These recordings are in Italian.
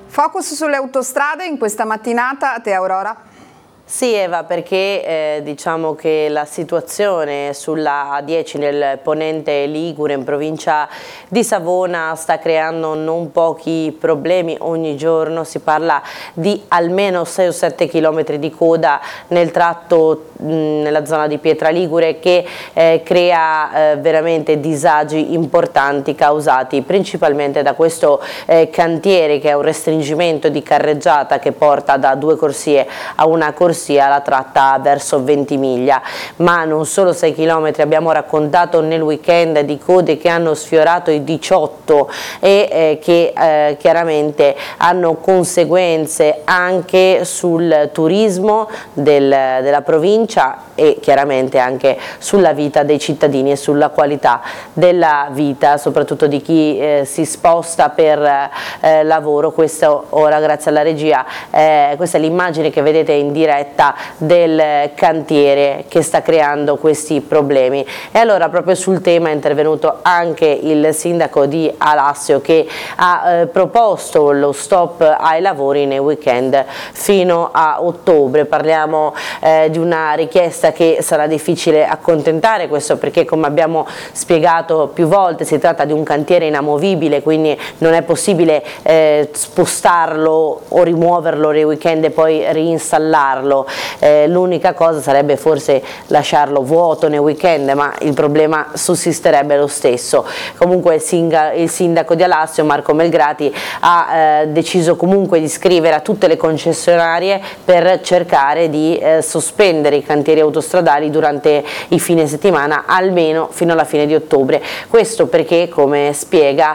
Focus sulle autostrade in questa mattinata, a te Aurora. Sì Eva, perché diciamo che la situazione sulla A10 nel ponente Ligure in provincia di Savona sta creando non pochi problemi. Ogni giorno si parla di almeno 6 o 7 km di coda nel tratto nella zona di Pietra Ligure, che crea veramente disagi importanti causati principalmente da questo cantiere, che è un restringimento di carreggiata che porta da 2 corsie a una corsia la tratta verso Ventimiglia. Ma non solo 6 km, abbiamo raccontato nel weekend di code che hanno sfiorato i 18 e che chiaramente hanno conseguenze anche sul turismo della provincia e chiaramente anche sulla vita dei cittadini e sulla qualità della vita, soprattutto di chi si sposta per lavoro. Questo ora, grazie alla regia, questa è l'immagine che vedete in diretta del cantiere che sta creando questi problemi. E allora proprio sul tema è intervenuto anche il sindaco di Alassio, che ha proposto lo stop ai lavori nei weekend fino a ottobre. Parliamo di una richiesta che sarà difficile accontentare, questo perché, come abbiamo spiegato più volte, si tratta di un cantiere inamovibile, quindi non è possibile spostarlo o rimuoverlo nei weekend e poi reinstallarlo. L'unica cosa sarebbe forse lasciarlo vuoto nei weekend, ma il problema sussisterebbe lo stesso. Comunque il sindaco di Alassio, Marco Melgrati, ha deciso comunque di scrivere a tutte le concessionarie per cercare di sospendere i cantieri autostradali durante i fine settimana, almeno fino alla fine di ottobre. Questo perché, come spiega,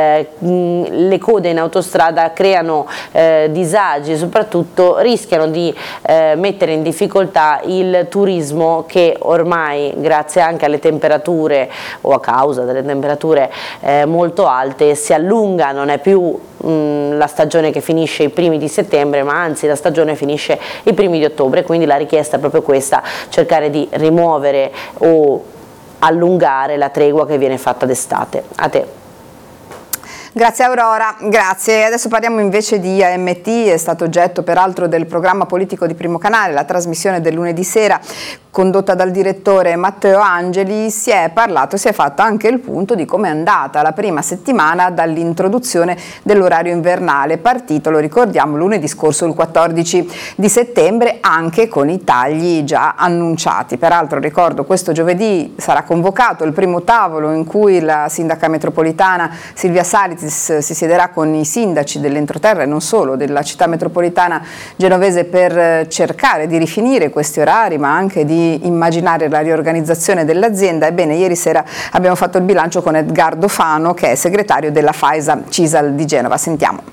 le code in autostrada creano disagi e soprattutto rischiano di mettere in difficoltà il turismo, che ormai, grazie anche alle temperature o a causa delle temperature molto alte, si allunga. Non è più la stagione che finisce i primi di settembre, ma anzi la stagione finisce i primi di ottobre. Quindi la richiesta è proprio questa: cercare di rimuovere o allungare la tregua che viene fatta d'estate. A te. Grazie Aurora, grazie. Adesso parliamo invece di AMT, è stato oggetto peraltro del programma politico di Primo Canale, la trasmissione del lunedì sera condotta dal direttore Matteo Angeli. Si è fatto anche il punto di come è andata la prima settimana dall'introduzione dell'orario invernale, partito, lo ricordiamo, lunedì scorso il 14 di settembre, anche con i tagli già annunciati. Peraltro ricordo, questo giovedì sarà convocato il primo tavolo in cui la sindaca metropolitana Silvia Salitis si siederà con i sindaci dell'entroterra e non solo della città metropolitana genovese per cercare di rifinire questi orari, ma anche di immaginare la riorganizzazione dell'azienda. Ebbene, ieri sera abbiamo fatto il bilancio con Edgardo Fano, che è segretario della FAISA Cisal di Genova. Sentiamo.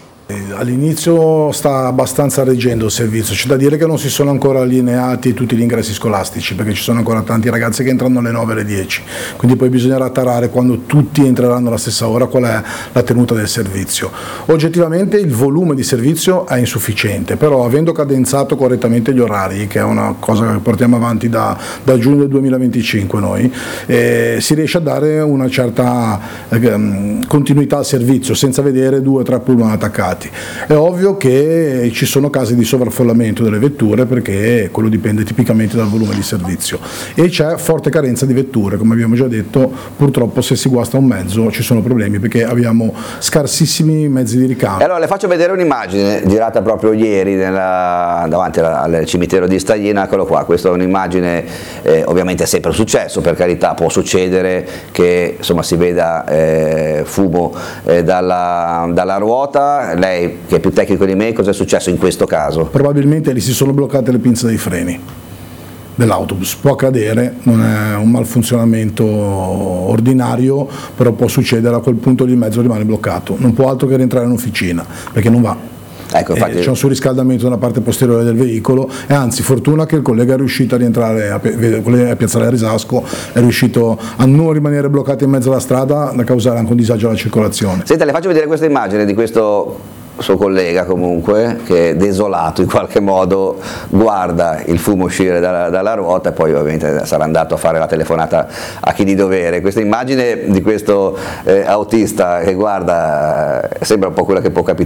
All'inizio sta abbastanza reggendo il servizio, c'è da dire che non si sono ancora allineati tutti gli ingressi scolastici, perché ci sono ancora tanti ragazzi che entrano alle 9 e alle 10, quindi poi bisognerà tarare, quando tutti entreranno alla stessa ora, qual è la tenuta del servizio. Oggettivamente il volume di servizio è insufficiente, però avendo cadenzato correttamente gli orari, che è una cosa che portiamo avanti da giugno del 2025 noi, si riesce a dare una certa continuità al servizio senza vedere 2 o 3 pullman attaccati. È ovvio che ci sono casi di sovraffollamento delle vetture, perché quello dipende tipicamente dal volume di servizio, e c'è forte carenza di vetture, come abbiamo già detto. Purtroppo se si guasta un mezzo ci sono problemi, perché abbiamo scarsissimi mezzi di ricambio. Allora le faccio vedere un'immagine girata proprio ieri davanti al cimitero di Staglina. Eccolo qua, questa è un'immagine, ovviamente è sempre un successo, per carità, può succedere che insomma si veda fumo dalla ruota. Lei, che è più tecnico di me, cosa è successo in questo caso? Probabilmente gli si sono bloccate le pinze dei freni dell'autobus, può accadere, non è un malfunzionamento ordinario, però può succedere. A quel punto lì il mezzo rimane bloccato, non può altro che rientrare in officina, perché non va. Ecco, infatti, c'è un surriscaldamento nella parte posteriore del veicolo, e anzi fortuna che il collega è riuscito a rientrare a Piazzale Risasco, è riuscito a non rimanere bloccato in mezzo alla strada, da causare anche un disagio alla circolazione. Senta, le faccio vedere questa immagine di questo suo collega, comunque, che desolato in qualche modo guarda il fumo uscire dalla ruota, e poi ovviamente sarà andato a fare la telefonata a chi di dovere. Questa immagine di questo autista che guarda sembra un po' quella che può capitare